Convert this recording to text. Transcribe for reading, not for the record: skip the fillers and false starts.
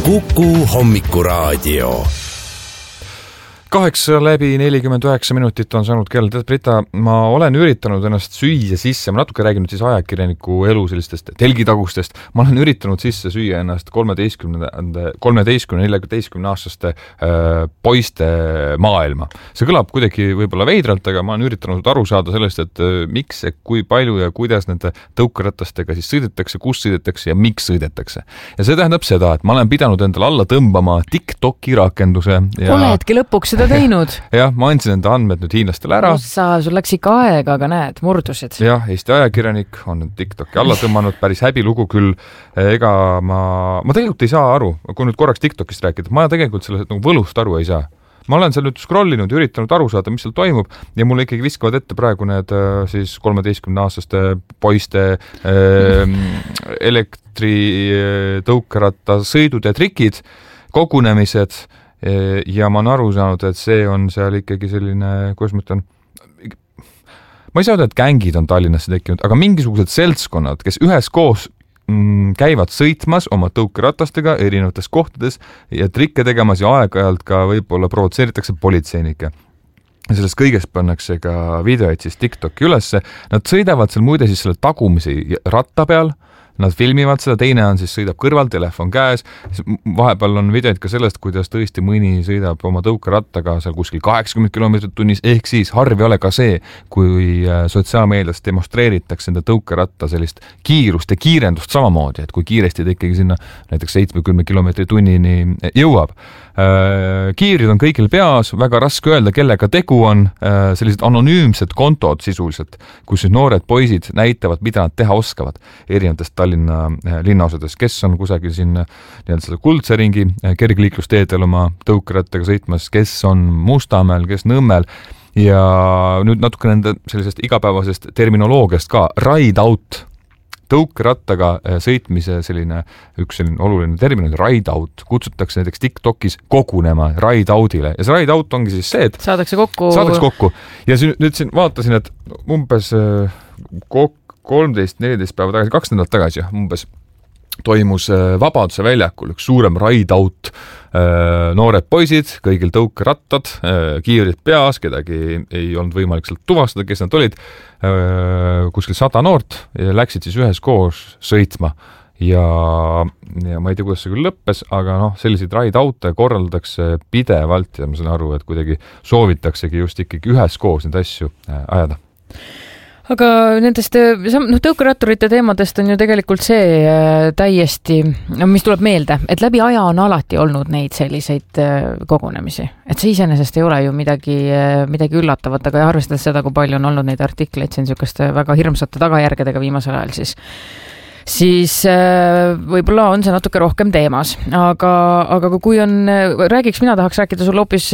Kuku hommikuraadio. 8:49 on saanud kell. Tead, Brita, ma olen üritanud ennast süüa sisse, ma natuke räägin nüüd siis ajakirjaniku elu sellistest telgitagustest, ma olen üritanud sisse süüa ennast 13-14-aastaste poiste maailma. See kõlab kuidagi võib-olla veidralt, aga ma olen üritanud aru saada sellest, et miks, kui palju ja kuidas nende tõukeratastega siis sõidetakse, kus sõidetakse ja miks sõidetakse. Ja see tähendab seda, et ma olen pidanud endale alla tõmbama TikToki rakenduse. Oledki lõpuks seda teinud. Jah, ma andsin enda andmed nüüd hiinlastele ära. Sul läks ikka aega, aga näed, murdusid. Jah, Eesti ajakirjanik on nüüd TikToki alla tõmmanud, päris häbilugu küll. Ega ma tegelikult ei saa aru, kui nüüd korraks TikTokist rääkida, ma tegelikult sellest nagu võlust aru ei saa. Ma olen seal nüüd scrollinud ja üritanud aru saada, mis seal toimub ja mulle ikkagi viskavad ette praegu need siis 13-aastaste poiste elektritõukeratta sõidud ja trikid, kogunemised. Ja ma olen aru saanud, et see on seal ikkagi selline, kuidas ma ütlen, ma ei saa öelda, et gängid on Tallinnasse tekkinud, aga mingisugused seltskonnad, kes üheskoos käivad sõitmas oma tõukeratastega erinevates kohtades ja trikke tegemas ja aeg-ajalt ka võib-olla provotseeritakse politseinikke. Sellest kõigest pannakse ka videoid siis TikToki ülesse. Nad sõidavad seal muide siis selle tagumise ratta peal. Nad filmivad seda, teine on siis sõidab kõrval, telefon käes. Vahepeal on videoid ka sellest, kuidas tõesti mõni sõidab oma tõukerattaga seal kuskil 80 km tunnis, ehk siis harv ei ole ka see, kui sotsiaalmeedias demonstreeritakse enda tõukeratta sellist kiirust ja kiirendust samamoodi, et kui kiiresti ta ikkagi sinna näiteks 70 km tunnini jõuab. Kiirid on kõigil peas, väga raske öelda, kellega tegu on, sellised anonüümsed kontod sisuliselt, kus noored poisid näitavad, mida nad teha oskavad erinevatest Tallinna linnaosades, kes on kusagil siin nii-öelda kuldse ringi kergliiklusteedel oma tõukerattaga sõitmas, kes on Mustamäel, kes Nõmmel ja nüüd natuke nende sellisest igapäevasest terminoloogiast ka, ride out. Tõukerattaga sõitmise üks oluline termin, ride out, kutsutakse näiteks TikTokis kogunema ride outile ja see ride out ongi siis see, et saadakse kokku ja nüüd siin vaatasin, et umbes 13-14 päeva tagasi, 2 nädalat tagasi umbes toimus Vabaduse väljakul üks suurem ride out, noored poisid, kõigil tõukerattad, kiirid peas, kedagi ei olnud võimalik sealt tuvastada, kes nad olid, kuskil 100 noort ja läksid siis üheskoos sõitma ja ma ei tea, kuidas see küll lõppes, aga selliseid ride out'e korraldatakse pidevalt ja ma saan aru, et kuidagi soovitaksegi just ikkagi üheskoos neid asju ajada. Aga nendest tõukeratturite teemadest on ju tegelikult see täiesti, mis tuleb meelde, et läbi aja on alati olnud neid selliseid kogunemisi. Et see iseenesest ei ole ju midagi üllatavat, aga arvestades seda, kui palju on olnud neid artikleid siin niisuguste väga hirmsate tagajärgedega viimasel ajal, siis võib-olla on see natuke rohkem teemas. Aga kui räägiks, mina tahaks rääkida sulle hoopis